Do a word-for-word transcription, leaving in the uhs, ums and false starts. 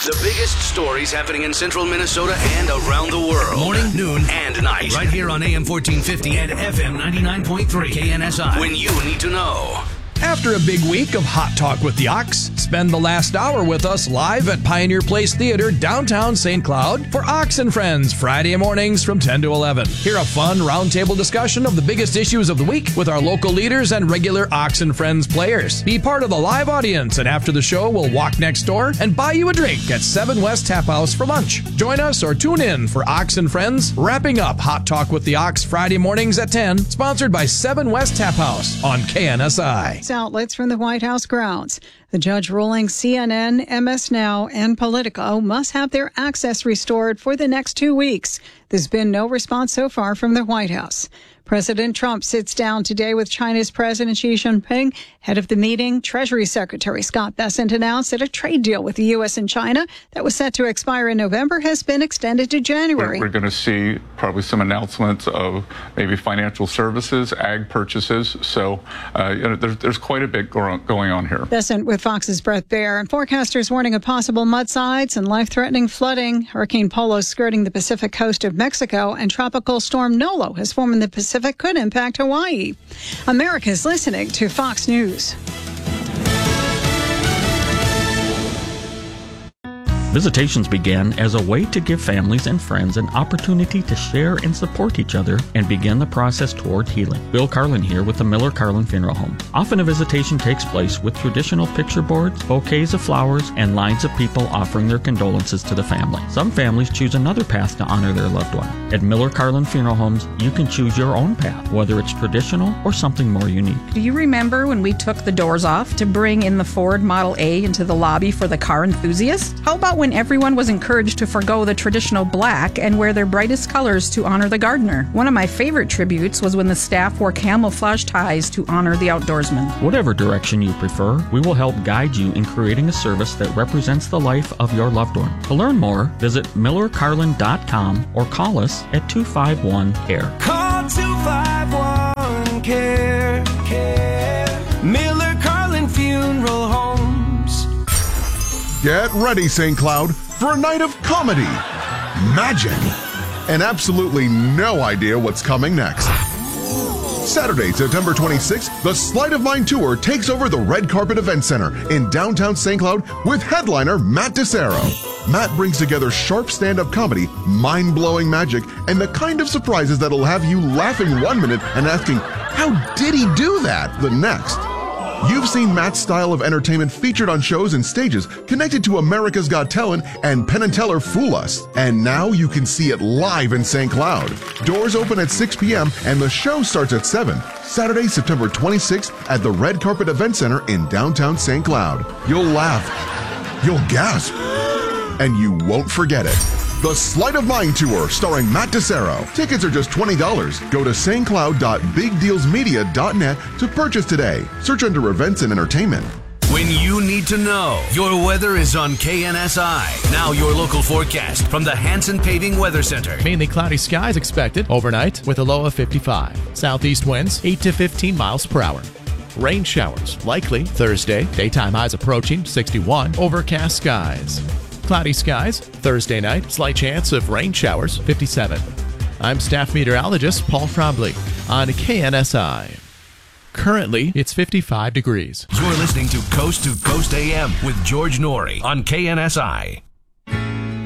The biggest stories happening in central Minnesota and around the world. Morning, noon, and night. Right here on A M fourteen fifty and F M ninety-nine point three K N S I. When you need to know. After a big week of Hot Talk with the Ox, spend the last hour with us live at Pioneer Place Theater, downtown Saint Cloud, for Ox and Friends, Friday mornings from ten to eleven. Hear a fun roundtable discussion of the biggest issues of the week with our local leaders and regular Ox and Friends players. Be part of the live audience, and after the show, we'll walk next door and buy you a drink at seven West Tap House for lunch. Join us or tune in for Ox and Friends, wrapping up Hot Talk with the Ox Friday mornings at ten, sponsored by seven West Tap House on K N S I. Outlets from the White House grounds. The judge ruling C N N, M S Now, and Politico must have their access restored for the next two weeks. There's been no response so far from the White House. President Trump sits down today with China's President Xi Jinping. Head of the meeting, Treasury Secretary Scott Bessent announced that a trade deal with the U S and China that was set to expire in November has been extended to January. We're going to see probably some announcements of maybe financial services, ag purchases. So uh, you know, there's, there's quite a bit going on here. Bessent with Fox's Brett Baer, and forecasters warning of possible mudslides and life-threatening flooding. Hurricane Polo skirting the Pacific coast of Mexico, and Tropical Storm Nolo has formed in the Pacific, could impact Hawaii. America's listening to Fox News. Visitations began as a way to give families and friends an opportunity to share and support each other and begin the process toward healing. Bill Carlin here with the Miller Carlin Funeral Home. Often a visitation takes place with traditional picture boards, bouquets of flowers, and lines of people offering their condolences to the family. Some families choose another path to honor their loved one. At Miller Carlin Funeral Homes, you can choose your own path, whether it's traditional or something more unique. Do you remember when we took the doors off to bring in the Ford Model A into the lobby for the car enthusiast? How about when everyone was encouraged to forgo the traditional black and wear their brightest colors to honor the gardener? One of my favorite tributes was when the staff wore camouflage ties to honor the outdoorsman. Whatever direction you prefer, we will help guide you in creating a service that represents the life of your loved one. To learn more, visit miller carlin dot com or call us at two five one C A R E. Call two five one C A R E. Care. Miller Carlin Funeral Homes. Get ready, Saint Cloud, for a night of comedy, magic, and absolutely no idea what's coming next. Saturday, September twenty-sixth, the Sleight of Mind Tour takes over the Red Carpet Event Center in downtown Saint Cloud with headliner Matt DeSero. Matt brings together sharp stand-up comedy, mind-blowing magic, and the kind of surprises that'll have you laughing one minute and asking, how did he do that, the next? You've seen Matt's style of entertainment featured on shows and stages connected to America's Got Talent and Penn and Teller Fool Us. And now you can see it live in Saint Cloud. Doors open at six p.m. and the show starts at seven. Saturday, September twenty-sixth at the Red Carpet Event Center in downtown Saint Cloud. You'll laugh, you'll gasp, and you won't forget it. The Sleight of Mind Tour, starring Matt DeSero. Tickets are just twenty dollars. Go to s t cloud dot big deals media dot net to purchase today. Search under events and entertainment. When you need to know, your weather is on K N S I. Now your local forecast from the Hanson Paving Weather Center. Mainly cloudy skies expected overnight with a low of fifty-five. Southeast winds eight to fifteen miles per hour. Rain showers likely Thursday. Daytime highs approaching sixty-one. Overcast skies. Cloudy skies Thursday night. Slight chance of rain showers, fifty-seven. I'm staff meteorologist Paul Frobley on K N S I. Currently, it's fifty-five degrees. You're listening to Coast to Coast A M with George Norrie on K N S I.